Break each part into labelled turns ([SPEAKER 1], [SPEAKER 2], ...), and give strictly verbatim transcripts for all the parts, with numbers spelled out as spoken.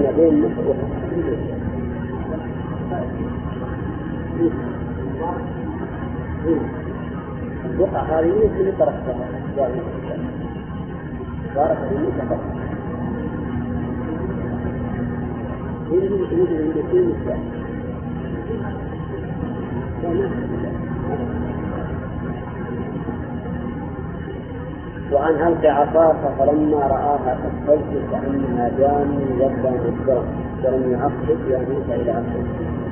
[SPEAKER 1] بين بين البقعة هذه اللي تركتها بارك الله فقط هي اللي تريد أن يكون مثله وأن ألقي عصاك فلما رآها تحتز كأنها جان يبدأ بالضرب ولم يعقب يا موسى إلى آخره.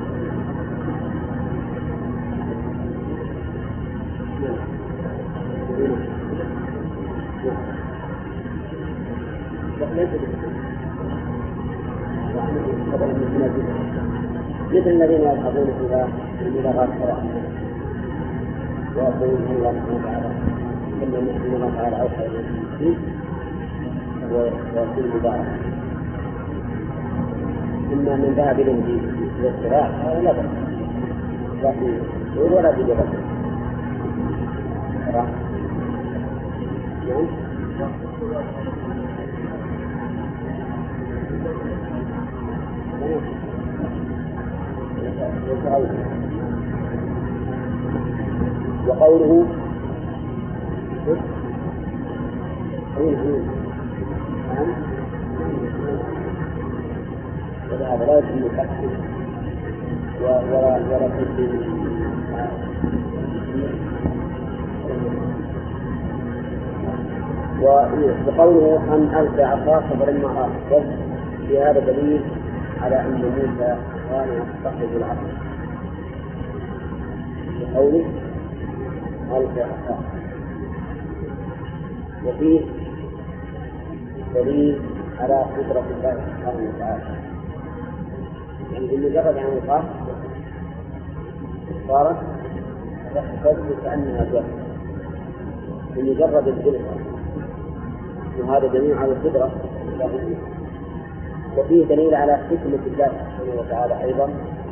[SPEAKER 1] مثل الذين يذهبون إلى المباغات القرآن ويقولون الله سبحانه وتعالى إن الله تعالى أوحى إلى المسلمين ويكون مبارك إما من ذهب إليه والاضطراع هذا لا بأس لكن ولا بجبل نعم وقوله هذا لا يمكن التحقيق ولا ولا تسليم وقوله أن ألقى عصاك فلما رأى في هذا دليل على أن موسى كان يستخرج العصا بقوله ألقى عصاك وفيه دليل على قدرة الله سبحانه وتعالى يعني بمجرد أن القاف صارت تحتز كأنها جاء بمجرد الجلسة وهذا دليل على القدرة الإلهية. وفيه دليل على حكمة الله سبحانه وتعالى أيضا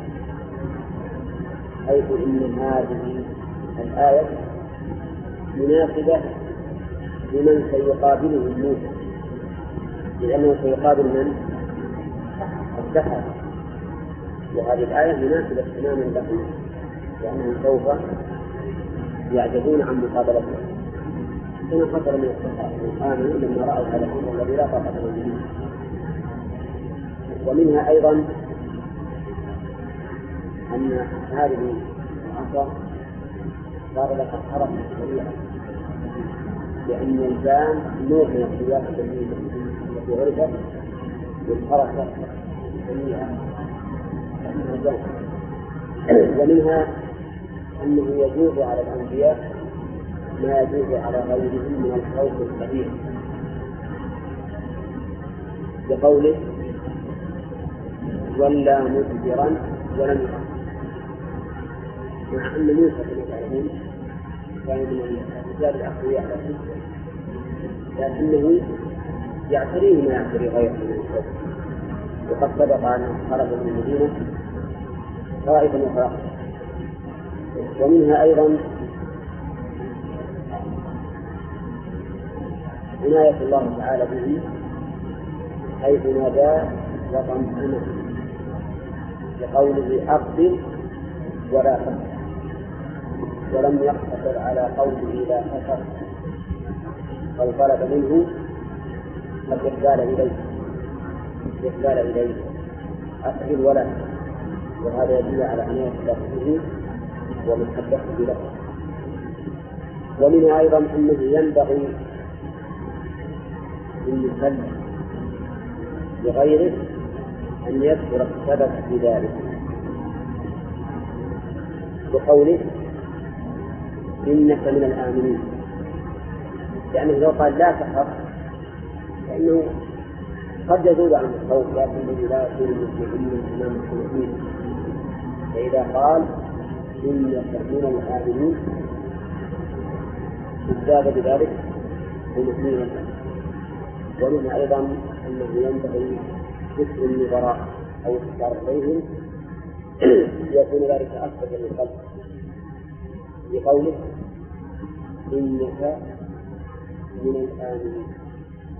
[SPEAKER 1] حيث إن هذه الآية مناسبة لمن سيقابله موسى لأنه سيقابل من؟ السحرة وهذه الآية مناسبة تماما لهم لأنهم سوف يعجزون عن مقابلته كما حصل من السحرة آمنوا لما رأوا هذا الأمر الذي لا طاقة لهم به. ومنها أيضا أن هذه العصا صار لها حركة سريعة لأن الجان نوع من السياسة التي عرفت بالحركة السريعة ومنها أنه يجوز على الأنبياء ما يجوز على غيرهم من الخوف الكبير بقوله ولا مدبرا ولم يخف مع أن موسى كما تعلمون كان من الرجال الأقوياء لكنه يعتريه ما يعتري غيره من الخوف وقد سبق أنه خرج من المدينة خائفا وخافا. ومنها أيضا عناية الله تعالى به حيث نادى وطمئنه بقوله أقبل ولا تخف ولم يقتصر على قوله لا تخف بل طلب منه الإقبال إليه الإقبال إليه أقبل ولا تخف وهذا يدل على عناية الله به ومحبته له. ومنها أيضا أنه ينبغي للمسلم لغيره أن يذكر السبب في ذلك بقوله إنك من الآمنين لأنه لو قال لا تخف فإنه قد يزول عن الخوف لكنه لا يكون مسلمين أمام المسلمين. فإذا قال إنك من الآمنين ازداد بذلك المسلمين. ومنها أيضا أنه ينبغي ذكر النظراء أو التكار عليهم يكون ذلك أثبت للقلب بقوله إنك من الآمنين